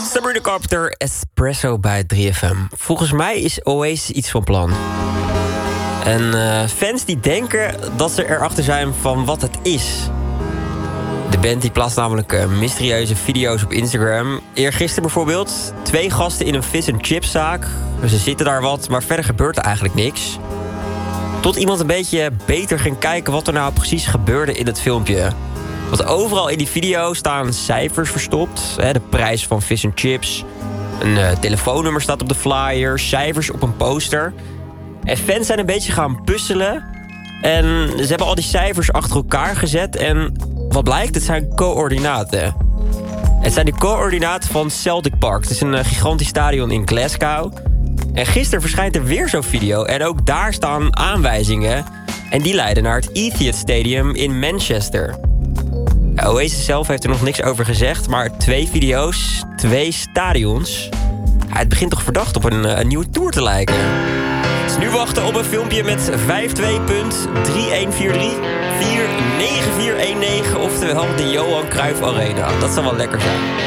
Sabrina Carpenter, Espresso bij 3FM. Volgens mij is Oasis iets van plan. En fans die denken dat ze erachter zijn van wat het is. De band die plaatst namelijk mysterieuze video's op Instagram. Eergisteren bijvoorbeeld 2 gasten in een vis- en chipszaak. Ze zitten daar wat, maar verder gebeurt er eigenlijk niks. Tot iemand een beetje beter ging kijken wat er nou precies gebeurde in het filmpje. Want overal in die video staan cijfers verstopt. De prijs van vis en chips. Een telefoonnummer staat op de flyer. Cijfers op een poster. En fans zijn een beetje gaan puzzelen. En ze hebben al die cijfers achter elkaar gezet. En wat blijkt? Het zijn coördinaten. Het zijn de coördinaten van Celtic Park. Het is een gigantisch stadion in Glasgow. En gisteren verschijnt er weer zo'n video. En ook daar staan aanwijzingen. En die leiden naar het Etihad Stadium in Manchester. Oasis zelf heeft er nog niks over gezegd. Maar 2 video's, 2 stadions. Het begint toch verdacht op een nieuwe tour te lijken. Dus nu wachten op een filmpje met 52.3143 49419. Oftewel de Johan Cruijff Arena. Dat zal wel lekker zijn.